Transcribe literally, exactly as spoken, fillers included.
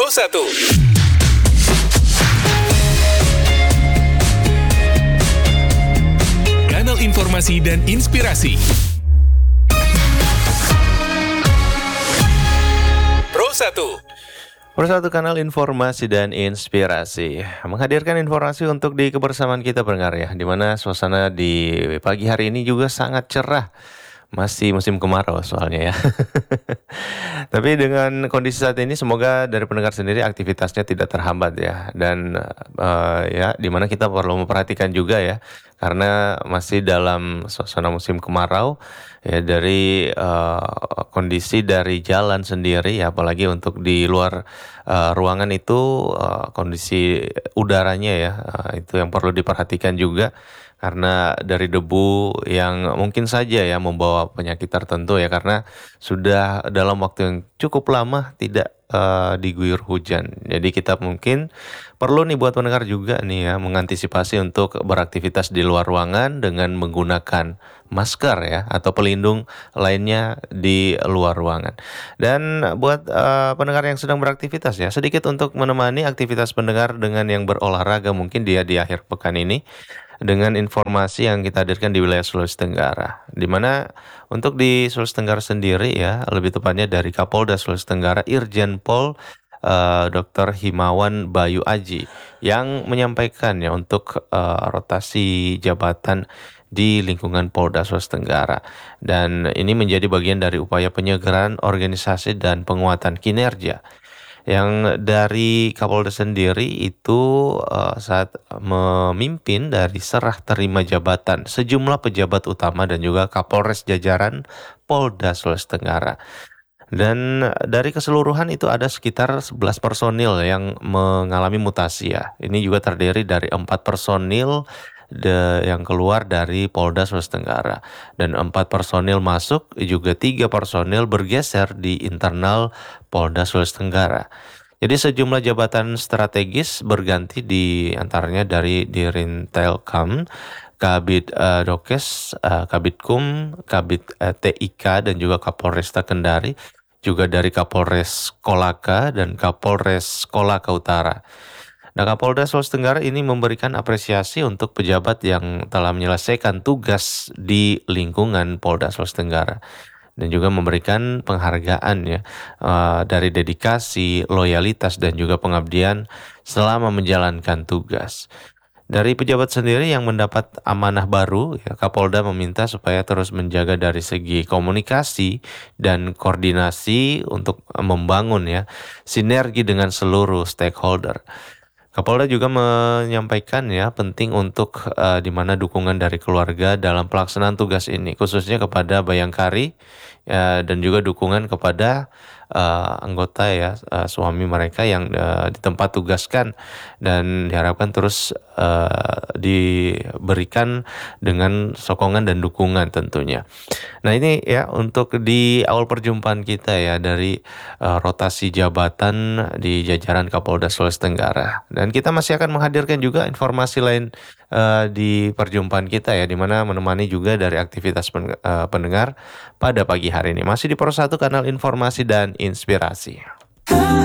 Pro satu. Kanal informasi dan inspirasi. Pro satu. Pro satu kanal informasi dan inspirasi menghadirkan informasi untuk di kebersamaan kita pendengar ya, di mana suasana di pagi hari ini juga sangat cerah. Masih musim kemarau soalnya ya. Tapi dengan kondisi saat ini semoga dari pendengar sendiri aktivitasnya tidak terhambat ya. Dan uh, ya dimana kita perlu memperhatikan juga ya, karena masih dalam suasana musim kemarau ya, dari uh, kondisi dari jalan sendiri ya, apalagi untuk di luar uh, ruangan itu uh, kondisi udaranya ya, uh, itu yang perlu diperhatikan juga. Karena dari debu yang mungkin saja ya membawa penyakit tertentu ya, karena sudah dalam waktu yang cukup lama tidak uh, diguyur hujan. Jadi kita mungkin perlu nih buat pendengar juga nih ya, mengantisipasi untuk beraktivitas di luar ruangan dengan menggunakan masker ya, atau pelindung lainnya di luar ruangan. Dan buat uh, pendengar yang sedang beraktivitas ya, sedikit untuk menemani aktivitas pendengar dengan yang berolahraga mungkin dia di akhir pekan ini, dengan informasi yang kita hadirkan di wilayah Sulawesi Tenggara, di mana untuk di Sulawesi Tenggara sendiri ya, lebih tepatnya dari Kapolda Sulawesi Tenggara Irjen Pol uh, Doktor Himawan Bayu Aji yang menyampaikan ya untuk uh, rotasi jabatan di lingkungan Polda Sulawesi Tenggara, dan ini menjadi bagian dari upaya penyegaran organisasi dan penguatan kinerja. Yang dari Kapolda sendiri itu uh, saat memimpin dari serah terima jabatan sejumlah pejabat utama dan juga Kapolres jajaran Polda Sulawesi Tenggara. Dan dari keseluruhan itu ada sekitar sebelas personil yang mengalami mutasi ya. Ini juga terdiri dari empat personil De, yang keluar dari Polda Sulawesi Tenggara, dan empat personil masuk, juga tiga personil bergeser di internal Polda Sulawesi Tenggara. Jadi sejumlah jabatan strategis berganti di antaranya dari Dirintelkam, Kabid uh, Dokes, uh, Kabidkum, Kabid uh, T I K, dan juga Kapolresta Kendari, juga dari Kapolres Kolaka dan Kapolres Kolaka Utara. Nah, Kapolda Sulawesi Tenggara ini memberikan apresiasi untuk pejabat yang telah menyelesaikan tugas di lingkungan Polda Sulawesi Tenggara, dan juga memberikan penghargaan ya uh, dari dedikasi, loyalitas, dan juga pengabdian selama menjalankan tugas. Dari pejabat sendiri yang mendapat amanah baru, ya, Kapolda meminta supaya terus menjaga dari segi komunikasi dan koordinasi untuk membangun ya sinergi dengan seluruh stakeholder. Kapolda juga menyampaikan ya penting untuk uh, di mana dukungan dari keluarga dalam pelaksanaan tugas ini, khususnya kepada Bayangkari ya, dan juga dukungan kepada uh, anggota ya uh, suami mereka yang uh, ditempat tugaskan, dan diharapkan terus uh, diberikan dengan sokongan dan dukungan tentunya. Nah ini ya untuk di awal perjumpaan kita ya dari uh, rotasi jabatan di jajaran Kapolda Sulawesi Tenggara. Dan kita masih akan menghadirkan juga informasi lain uh, di perjumpaan kita ya, di mana menemani juga dari aktivitas pen, uh, pendengar pada pagi hari ini. Masih di Pro satu kanal informasi dan inspirasi.